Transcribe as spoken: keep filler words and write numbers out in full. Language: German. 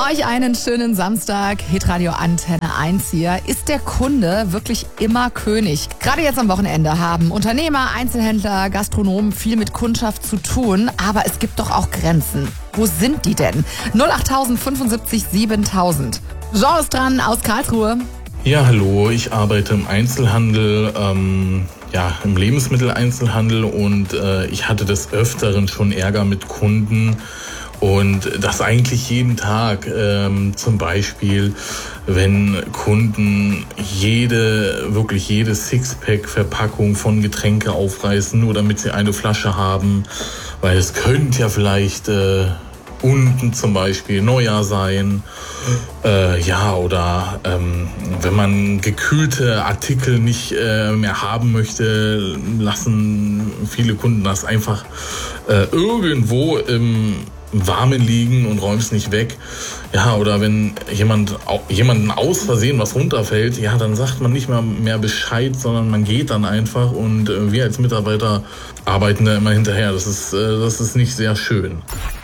euch einen schönen Samstag. Hitradio Antenne eins hier. Ist der Kunde wirklich immer König? Gerade jetzt am Wochenende haben Unternehmer, Einzelhändler, Gastronomen viel mit Kundschaft zu tun. Aber es gibt doch auch Grenzen. Wo sind die denn? null acht fünfundsiebzig siebentausend. Jean ist dran aus Karlsruhe. Ja, hallo. Ich arbeite im Einzelhandel, ähm, ja, im Lebensmitteleinzelhandel und äh, ich hatte des Öfteren schon Ärger mit Kunden. Und das eigentlich jeden Tag, ähm, zum Beispiel, wenn Kunden jede, wirklich jede Sixpack-Verpackung von Getränke aufreißen, nur damit sie eine Flasche haben, weil es könnte ja vielleicht äh, unten zum Beispiel Neujahr sein, äh, ja, oder ähm, wenn man gekühlte Artikel nicht äh, mehr haben möchte, lassen viele Kunden das einfach äh, irgendwo im Warmen liegen und räumen es nicht weg. Ja, oder wenn jemand jemanden aus Versehen was runterfällt, ja, dann sagt man nicht mehr mehr Bescheid, sondern man geht dann einfach und äh, wir als Mitarbeiter arbeiten da immer hinterher. Das ist, äh, das ist nicht sehr schön.